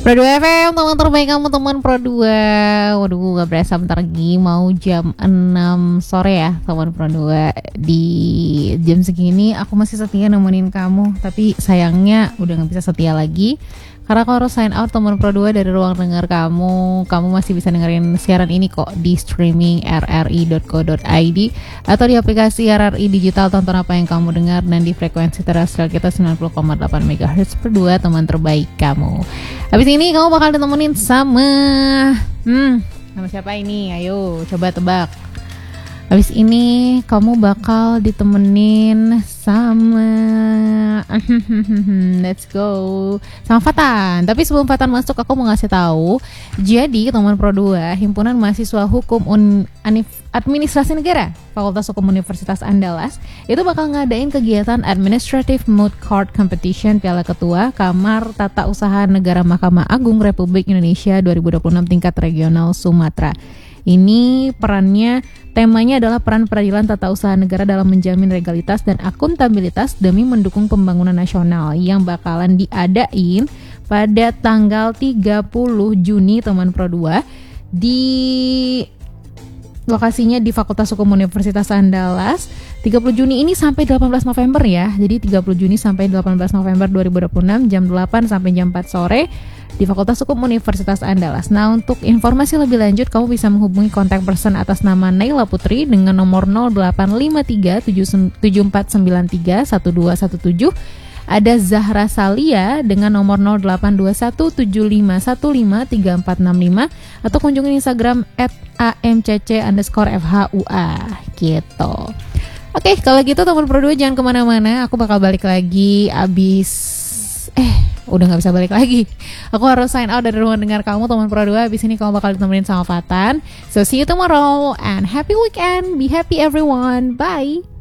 Pro 2 FM, teman terbaik kamu, teman Pro 2. Waduh, gak berasa bentar lagi mau jam 6 sore ya, teman Pro 2. Di jam segini aku masih setia nemenin kamu, tapi sayangnya udah gak bisa setia lagi karena aku harus sign out, teman Pro 2, dari ruang dengar kamu. Kamu masih bisa dengerin siaran ini kok di streaming rri.co.id atau di aplikasi RRI Digital. Tonton apa yang kamu dengar, dan di frekuensi terestrial kita 90,8 MHz per 2, teman terbaik kamu. Habis ini kamu bakal ditemenin sama siapa ini? Ayo coba tebak. Habis ini kamu bakal ditemenin sama let's go, sama Fatan. Tapi sebelum Fatan masuk, aku mau ngasih tahu. Jadi teman Pro 2, Himpunan Mahasiswa Hukum Administrasi Negara Fakultas Hukum Universitas Andalas itu bakal ngadain kegiatan Administrative Moot Court Competition Piala Ketua Kamar Tata Usaha Negara Mahkamah Agung Republik Indonesia 2026 tingkat regional Sumatera. Ini temanya adalah peran peradilan tata usaha negara dalam menjamin legalitas dan akuntabilitas demi mendukung pembangunan nasional, yang bakalan diadain pada tanggal 30 Juni, teman Pro 2, di lokasinya di Fakultas Hukum Universitas Andalas. 30 Juni ini sampai 18 November ya. Jadi 30 Juni sampai 18 November 2026 jam 8 sampai jam 4 sore di Fakultas Hukum Universitas Andalas. Nah, untuk informasi lebih lanjut kamu bisa menghubungi kontak person atas nama Naila Putri dengan nomor 0853 7493 1217. Ada Zahra Salia dengan nomor 0821 7515 3465, atau kunjungi Instagram @amcc_fhua gitu. Oke, kalau gitu teman Pro 2 jangan kemana-mana. Aku bakal balik lagi udah gak bisa balik lagi. Aku harus sign out dari ruang dengar kamu, teman Pro 2. Abis ini kamu bakal ditemenin sama Fatan. So see you tomorrow and happy weekend. Be happy everyone. Bye.